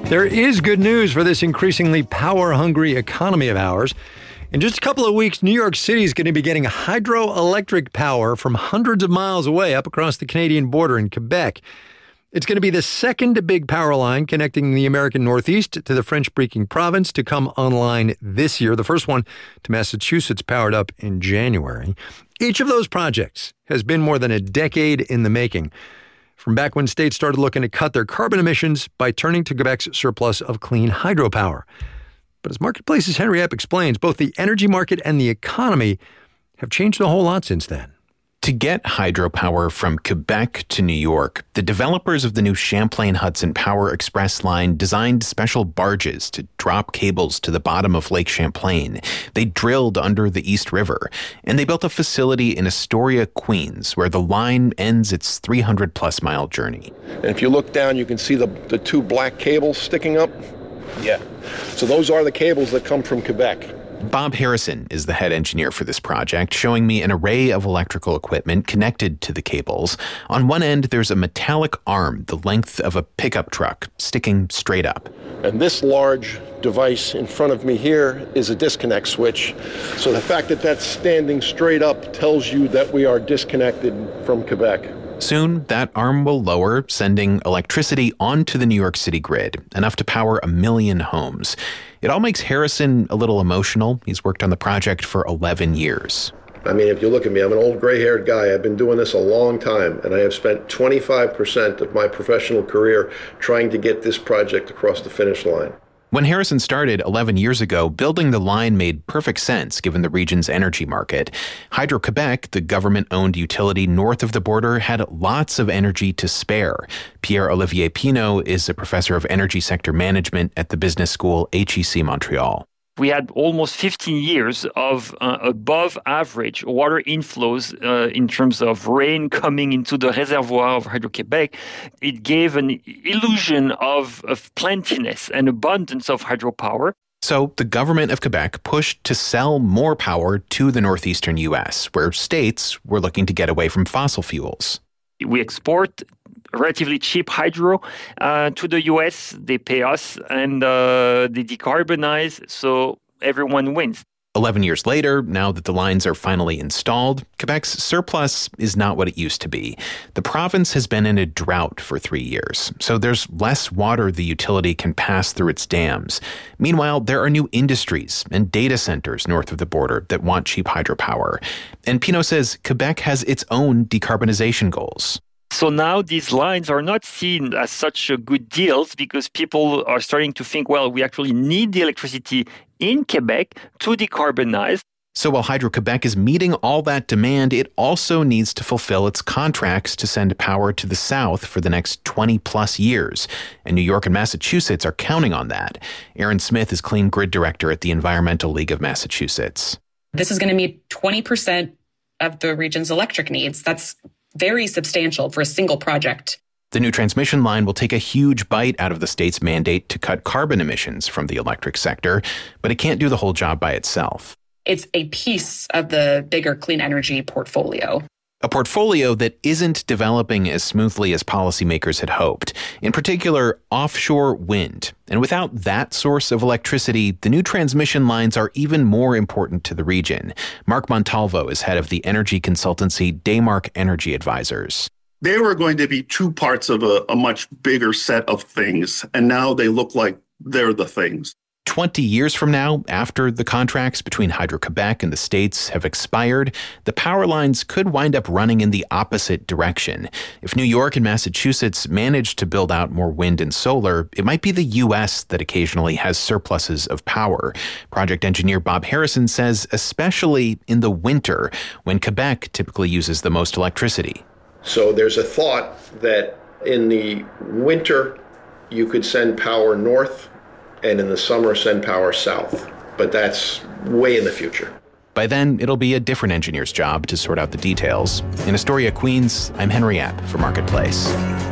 There is good news for this increasingly power-hungry economy of ours. In just a couple of weeks, New York City is going to be getting hydroelectric power from hundreds of miles away up across the Canadian border in Quebec. It's going to be the second big power line connecting the American Northeast to the French-speaking province to come online this year. The first one to Massachusetts powered up in January. Each of those projects has been more than a decade in the making, from back when states started looking to cut their carbon emissions by turning to Quebec's surplus of clean hydropower. But as Marketplace's Henry Epp explains, both the energy market and the economy have changed a whole lot since then. To get hydropower from Quebec to New York, the developers of the new Champlain-Hudson Power Express line designed special barges to drop cables to the bottom of Lake Champlain. They drilled under the East River, and they built a facility in Astoria, Queens, where the line ends its 300-plus mile journey. And if you look down, you can see the two black cables sticking up. Yeah. So those are the cables that come from Quebec. Bob Harrison is the head engineer for this project, showing me an array of electrical equipment connected to the cables. On one end, there's a metallic arm the length of a pickup truck sticking straight up. And this large device in front of me here is a disconnect switch. So the fact that that's standing straight up tells you that we are disconnected from Quebec. Soon, that arm will lower, sending electricity onto the New York City grid, enough to power 1 million homes. It all makes Harrison a little emotional. He's worked on the project for 11 years. I mean, if you look at me, I'm an old gray-haired guy. I've been doing this a long time, and I have spent 25% of my professional career trying to get this project across the finish line. When Harrison started 11 years ago, building the line made perfect sense given the region's energy market. Hydro-Quebec, the government-owned utility north of the border, had lots of energy to spare. Pierre-Olivier Pinault is a professor of energy sector management at the business school HEC Montreal. We had almost 15 years of above average water inflows in terms of rain coming into the reservoir of Hydro-Quebec. It gave an illusion of plentiness and abundance of hydropower. So the government of Quebec pushed to sell more power to the northeastern U.S., where states were looking to get away from fossil fuels. We export relatively cheap hydro to the U.S. They pay us and they decarbonize, so everyone wins. 11 years later, now that the lines are finally installed, Quebec's surplus is not what it used to be. The province has been in a drought for 3 years, so there's less water the utility can pass through its dams. Meanwhile, there are new industries and data centers north of the border that want cheap hydropower. And Pinault says Quebec has its own decarbonization goals. So now these lines are not seen as such good deals because people are starting to think, well, we actually need the electricity in Quebec to decarbonize. So while Hydro-Quebec is meeting all that demand, it also needs to fulfill its contracts to send power to the south for the next 20-plus years. And New York and Massachusetts are counting on that. Aaron Smith is Clean Grid Director at the Environmental League of Massachusetts. This is going to meet 20% of the region's electric needs. That's very substantial for a single project. The new transmission line will take a huge bite out of the state's mandate to cut carbon emissions from the electric sector, but it can't do the whole job by itself. It's a piece of the bigger clean energy portfolio. A portfolio that isn't developing as smoothly as policymakers had hoped, in particular offshore wind. And without that source of electricity, the new transmission lines are even more important to the region. Mark Montalvo is head of the energy consultancy Daymark Energy Advisors. They were going to be two parts of a much bigger set of things, and now they look like they're the things. 20 years from now, after the contracts between Hydro-Quebec and the states have expired, the power lines could wind up running in the opposite direction. If New York and Massachusetts manage to build out more wind and solar, it might be the U.S. that occasionally has surpluses of power. Project engineer Bob Harrison says, especially in the winter, when Quebec typically uses the most electricity. So there's a thought that in the winter, you could send power north, and in the summer send power south. But that's way in the future. By then, it'll be a different engineer's job to sort out the details. In Astoria, Queens, I'm Henry Epp for Marketplace.